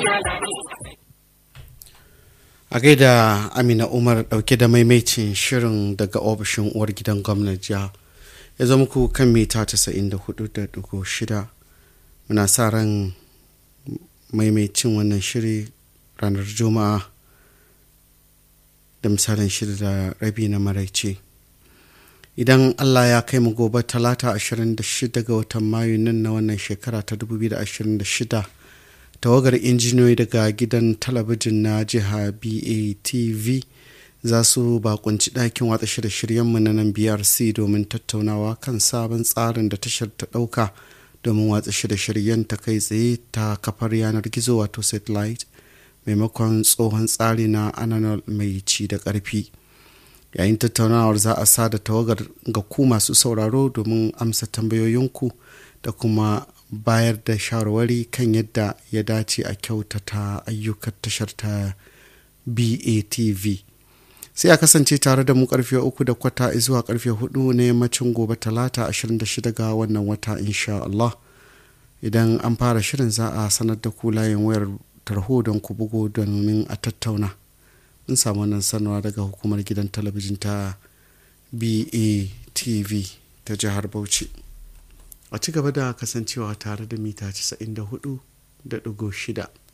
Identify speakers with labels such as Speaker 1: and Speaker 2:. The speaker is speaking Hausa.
Speaker 1: a gaida Amina Umar dauke da maimaicin shirin daga ofishin uwar gidan gwamnan jiha ya zama ku kan mita 94.6. muna sa ran maimaicin wannan shiri ranar juma'a da misalin 6:30 na maraice. Idan Allah ya kai mu gobe talata 26 ga watan mayu nan na wannan shekara ta 2026, tawagar injiniyoyi daga gidan talabijin na jiha BATV za su bakunci ɗakin watsa shirye-shiryenmu na nan BRC domin tattaunawa kan sabon tsarin da tashar ta ɗauka domin watsa shirye-shiryen ta kai tsaye ta kafar yanar gizo wato satellite maimakon tsohon tsari na analog mai ci da ƙarfi. Yayin tattaunawar za a sada tawagar ga ku masu sauraro domin amsa tambayoyinku da kuma bayar da shawarwari kan yadda ya dace a kyautata ayyukan tashar ta BATV. Sai a kasance tare da mu karfe 3:15 zuwa karfe 4 na yammacin gobe talata 26 ga wannan wata insha Allah. Idan an fara shirin za a sanar da ku layin wayar tarho don ku bugo domin a tattauna. Mun samu wannan sanarwa daga hukumar gidan talabijin ta BATV ta jihar Bauchi. A ci gaba da kasancewa tare da mita 94.6.